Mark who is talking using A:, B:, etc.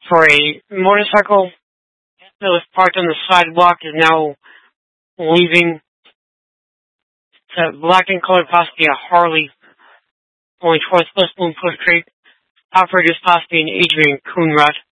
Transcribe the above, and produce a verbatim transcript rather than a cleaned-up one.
A: for a motorcycle that was parked on the sidewalk is now leaving. It's a black and colored, possibly a Harley, going towards West Bloomfield Creek. Operator is possibly an Adrian Coonrod.